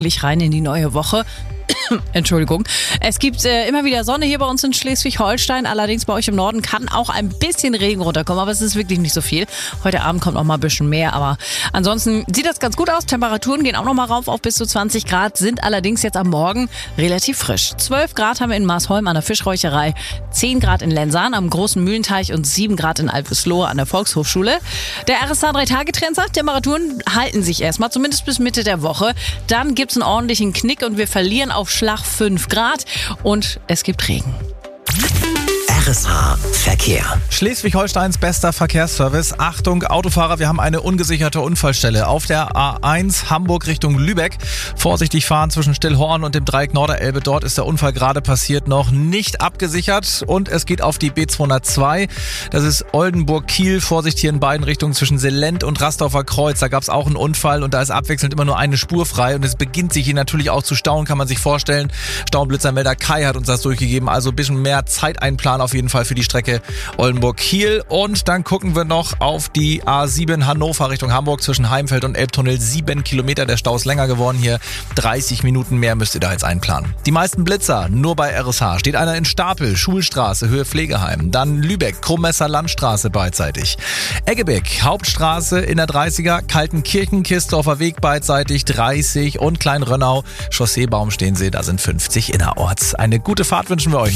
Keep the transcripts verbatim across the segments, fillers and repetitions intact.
rein in die neue Woche. Entschuldigung. Es gibt äh, immer wieder Sonne hier bei uns in Schleswig-Holstein. Allerdings bei euch im Norden kann auch ein bisschen Regen runterkommen, aber es ist wirklich nicht so viel. Heute Abend kommt noch mal ein bisschen mehr, aber ansonsten sieht das ganz gut aus. Temperaturen gehen auch noch mal rauf auf bis zu zwanzig Grad, sind allerdings jetzt am Morgen relativ frisch. zwölf Grad haben wir in Marsholm an der Fischräucherei, zehn Grad in Lensahn am Großen Mühlenteich und sieben Grad in Alpeslohe an der Volkshochschule. Der R S A drei Tage Trend sagt, Temperaturen halten sich erstmal, zumindest bis Mitte der Woche. Dann gibt's einen ordentlichen Knick und wir verlieren auf Schlag fünf Grad und es gibt Regen. R S H Verkehr. Schleswig-Holsteins bester Verkehrsservice. Achtung, Autofahrer, wir haben eine ungesicherte Unfallstelle auf der A eins Hamburg Richtung Lübeck. Vorsichtig fahren zwischen Stillhorn und dem Dreieck Norderelbe. Dort ist der Unfall gerade passiert, noch nicht abgesichert. Und es geht auf die B zweihundertzwei. Das ist Oldenburg-Kiel. Vorsicht hier in beiden Richtungen zwischen Selent und Rastorfer Kreuz. Da gab es auch einen Unfall und da ist abwechselnd immer nur eine Spur frei. Und es beginnt sich hier natürlich auch zu stauen, kann man sich vorstellen. Staublitzermelder Kai hat uns das durchgegeben. Also ein bisschen mehr Zeit einplanen auf jeden Fall für die Strecke Oldenburg-Kiel. Und dann gucken wir noch auf die A sieben Hannover Richtung Hamburg zwischen Heimfeld und Elbtunnel. Sieben Kilometer, der Stau ist länger geworden hier. dreißig Minuten mehr müsst ihr da jetzt einplanen. Die meisten Blitzer nur bei R S H. Steht einer in Stapel, Schulstraße, Höhe Pflegeheim. Dann Lübeck, Krummesser Landstraße beidseitig. Eggebeck, Hauptstraße in der dreißiger, Kaltenkirchen, Kistorfer Weg beidseitig dreißig und Kleinrönnau, Chausseebaum stehen Sie, da sind fünfzig innerorts. Eine gute Fahrt wünschen wir euch.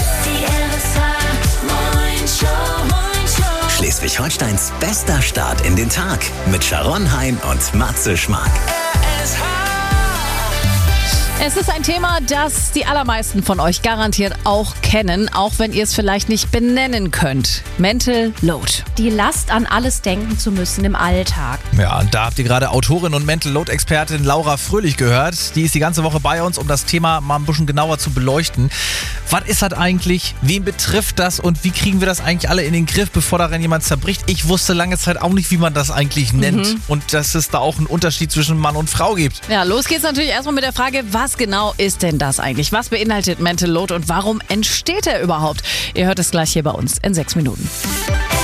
Schleswig-Holsteins bester Start in den Tag mit Sharon Hein und Matze Schmark. Es ist ein Thema, das die allermeisten von euch garantiert auch kennen, auch wenn ihr es vielleicht nicht benennen könnt. Mental Load. Die Last, an alles denken zu müssen im Alltag. Ja, und da habt ihr gerade Autorin und Mental Load Expertin Laura Fröhlich gehört. Die ist die ganze Woche bei uns, um das Thema mal ein bisschen genauer zu beleuchten. Was ist das eigentlich? Wen betrifft das? Und wie kriegen wir das eigentlich alle in den Griff, bevor daran jemand zerbricht? Ich wusste lange Zeit auch nicht, wie man das eigentlich nennt. Mhm. Und dass es da auch einen Unterschied zwischen Mann und Frau gibt. Ja, los geht's natürlich erstmal mit der Frage, was genau ist denn das eigentlich? Was beinhaltet Mental Load und warum entsteht er überhaupt? Ihr hört es gleich hier bei uns in sechs Minuten.